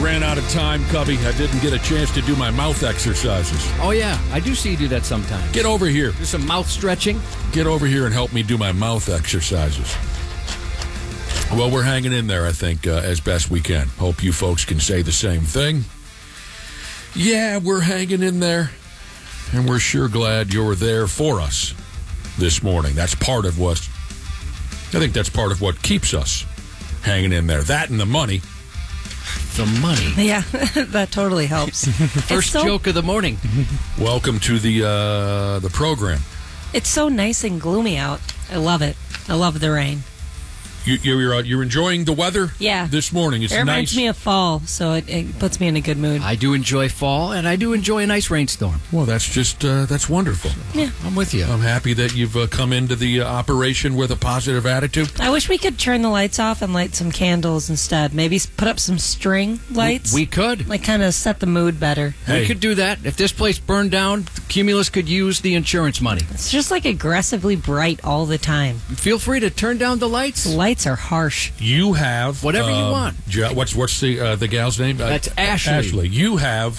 ran out of time, Cubby. I didn't get a chance to do my mouth exercises. Oh, yeah. I do see you do that sometimes. Get over here. Do some mouth stretching. Get over here and help me do my mouth exercises. Well, we're hanging in there, I think, as best we can. Hope you folks can say the same thing. Yeah, we're hanging in there, and we're sure glad you're there for us this morning. That's part of what, I think that's part of what keeps us hanging in there. That and the money. The money. Yeah, that totally helps. First joke of the morning. Welcome to the program. It's so nice and gloomy out. I love it. I love the rain. You're enjoying the weather? Yeah. This morning. It's it reminds nice. me of fall, so it puts me in a good mood. I do enjoy fall, and I do enjoy a nice rainstorm. Well, that's just, that's wonderful. Yeah. I'm with you. I'm happy that you've come into the operation with a positive attitude. I wish we could turn the lights off and light some candles instead. Maybe put up some string lights. We could. Like kind of set the mood better. Hey. We could do that. If this place burned down, Cumulus could use the insurance money. It's just like aggressively bright all the time. Feel free to turn down the lights. The lights are harsh. You have whatever you want. What's the gal's name? That's Ashley. Ashley, you have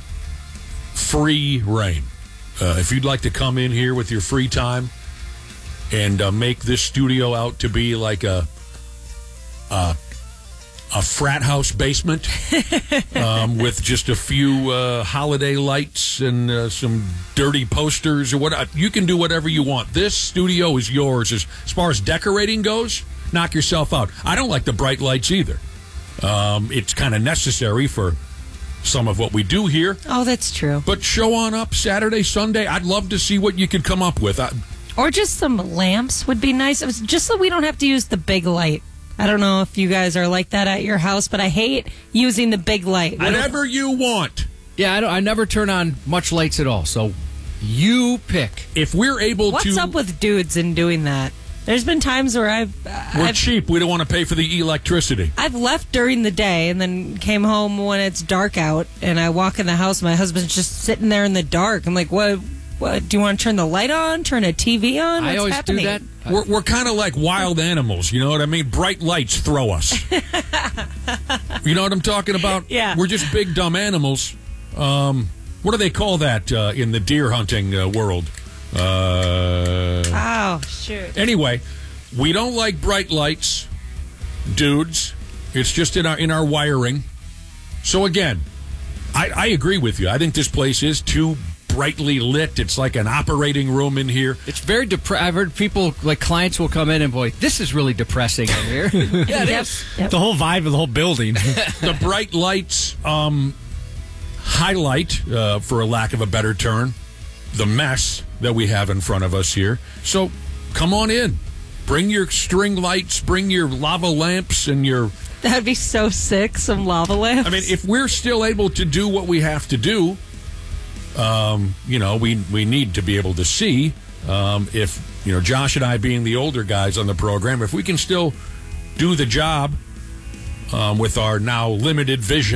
free reign. If you'd like to come in here with your free time and make this studio out to be like a frat house basement with just a few holiday lights and some dirty posters or what, you can do whatever you want. This studio is yours. As far as decorating goes, knock yourself out. I don't like the bright lights either. It's kind of necessary for some of what we do here. Oh, that's true. But show on up Saturday, Sunday. I'd love to see what you could come up with. Or just some lamps would be nice. It was just so we don't have to use the big light. I don't know if you guys are like that at your house, but I hate using the big light. Whatever you want. Yeah, I never turn on much lights at all, so you pick. If we're able What's up with dudes in doing that? There's been times where we're cheap. We don't want to pay for the electricity. I've left during the day and then came home when it's dark out, and I walk in the house, my husband's just sitting there in the dark. I'm like, what do you want to turn the light on? Turn a TV on? What's I always happening? do that. We're kind of like wild animals, you know what I mean? Bright lights throw us. You know what I'm talking about? Yeah. We're just big, dumb animals. What do they call that in the deer hunting world? Oh, shoot. Anyway, we don't like bright lights, dudes. It's just in our wiring. So again, I agree with you. I think this place is too brightly lit. It's like an operating room in here. It's very I've heard people, like clients will come in and boy, this is really depressing in here. Yeah, it is. Yep. The whole vibe of the whole building. The bright lights highlight, for a lack of a better term, the mess that we have in front of us here. So come on in. Bring your string lights, bring your lava lamps and your... That'd be so sick, some lava lamps. I mean, if we're still able to do what we have to do, we need to be able to see if, Josh and I being the older guys on the program, if we can still do the job with our now limited vision.